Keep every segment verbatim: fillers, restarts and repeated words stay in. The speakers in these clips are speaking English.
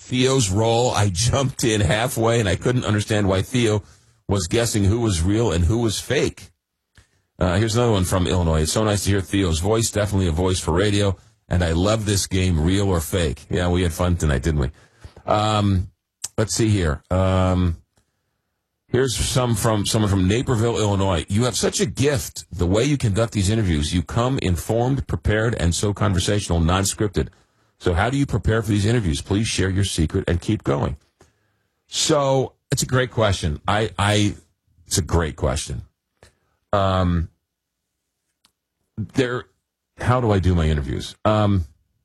Theo's role. I jumped in halfway, and I couldn't understand why Theo was guessing who was real and who was fake. Uh, here's another one from Illinois. It's so nice to hear Theo's voice, definitely a voice for radio, and I love this game, real or fake. Yeah, we had fun tonight, didn't we? Um, let's see here. Um, here's some from someone from Naperville, Illinois. You have such a gift, the way you conduct these interviews. You come informed, prepared, and so conversational, non-scripted. So how do you prepare for these interviews? Please share your secret and keep going. So it's a great question. I, I, it's a great question. Um, there, how do I do my interviews? Um,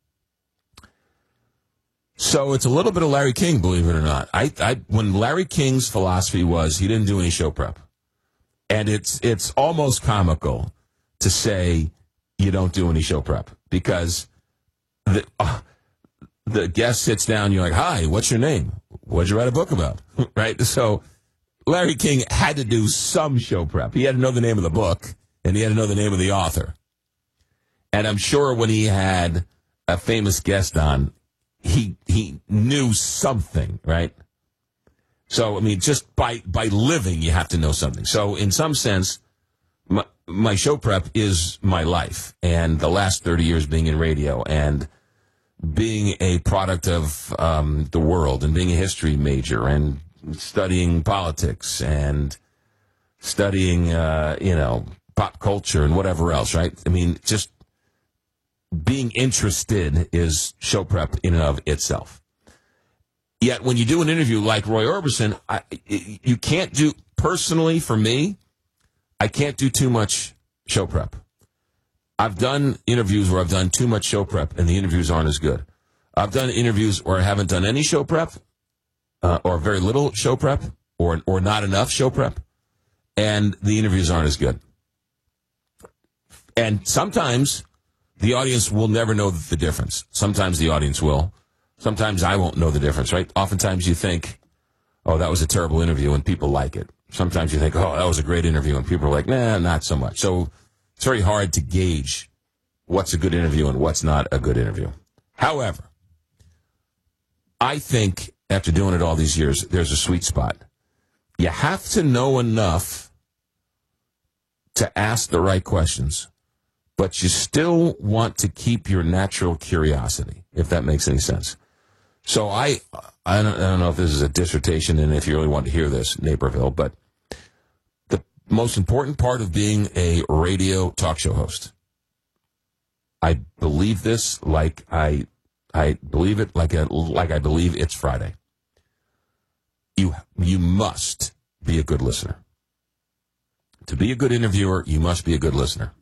so it's a little bit of Larry King, believe it or not. I, I, when Larry King's philosophy was he didn't do any show prep, and it's it's almost comical to say you don't do any show prep because the uh, the guest sits down, you're like, "Hi, what's your name? What'd you write a book about?" Right? So Larry King had to do some show prep. He had to know the name of the book, and he had to know the name of the author. And I'm sure when he had a famous guest on, he he knew something, right? So, I mean, just by, by living, you have to know something. So, in some sense, my, my show prep is my life. And the last thirty years being in radio and being a product of um, the world and being a history major and studying politics and studying, uh, you know, pop culture and whatever else, right? I mean, just being interested is show prep in and of itself. Yet when you do an interview like Roy Orbison, I, you can't do, personally for me, I can't do too much show prep. I've done interviews where I've done too much show prep and the interviews aren't as good. I've done interviews where I haven't done any show prep uh, or very little show prep or or not enough show prep, and the interviews aren't as good. And sometimes the audience will never know the difference. Sometimes the audience will. Sometimes I won't know the difference, right? Oftentimes you think, oh, that was a terrible interview, and people like it. Sometimes you think, oh, that was a great interview, and people are like, nah, not so much. So it's very hard to gauge what's a good interview and what's not a good interview. However, I think after doing it all these years, there's a sweet spot. You have to know enough to ask the right questions, but you still want to keep your natural curiosity, if that makes any sense. So I, I don't, I don't know if this is a dissertation and if you really want to hear this, Naperville, but the most important part of being a radio talk show host, I believe this like I, I believe it like a, like I believe it's Friday. You, you must be a good listener. To be a good interviewer, you must be a good listener.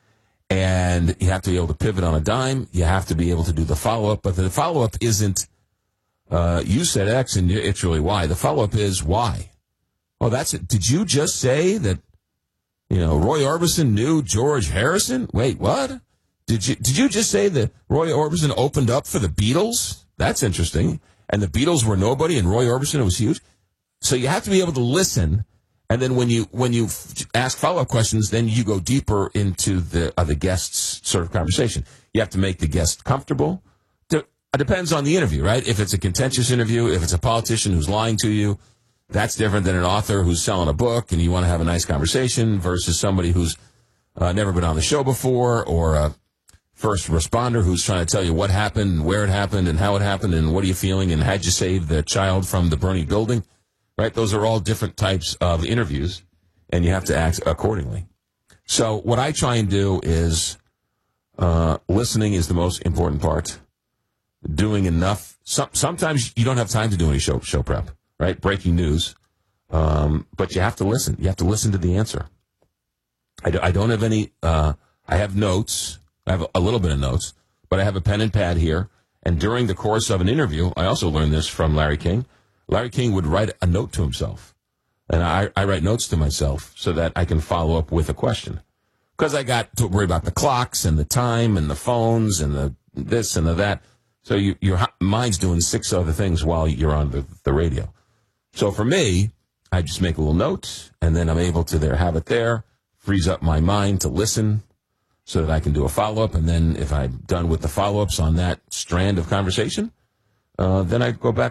And you have to be able to pivot on a dime. You have to be able to do the follow-up. But the follow-up isn't, uh, you said X and it's really Y. The follow-up is Y. Oh, that's it. Did you just say that, you know, Roy Orbison knew George Harrison? Wait, what? Did you did you just say that Roy Orbison opened up for the Beatles? That's interesting. And the Beatles were nobody and Roy Orbison was huge. So you have to be able to listen. And then when you when you ask follow-up questions, then you go deeper into the uh, the guest's sort of conversation. You have to make the guest comfortable. De- it depends on the interview, right? If it's a contentious interview, if it's a politician who's lying to you, that's different than an author who's selling a book and you want to have a nice conversation versus somebody who's uh, never been on the show before, or a first responder who's trying to tell you what happened, and where it happened, and how it happened, and what are you feeling, and how'd you save the child from the burning building. Right? Those are all different types of interviews, and you have to act accordingly. So what I try and do is uh, listening is the most important part. Doing enough. Some, sometimes you don't have time to do any show show prep, right? Breaking news. Um, but you have to listen. You have to listen to the answer. I, do, I don't have any. Uh, I have notes. I have a little bit of notes, but I have a pen and pad here. And during the course of an interview, I also learned this from Larry King. Larry King would write a note to himself, and I, I write notes to myself so that I can follow up with a question. Because I got to worry about the clocks and the time and the phones and the this and the that. So you, your mind's doing six other things while you're on the, the radio. So for me, I just make a little note, and then I'm able to there have it there, frees up my mind to listen so that I can do a follow-up. And then if I'm done with the follow-ups on that strand of conversation, uh, then I go back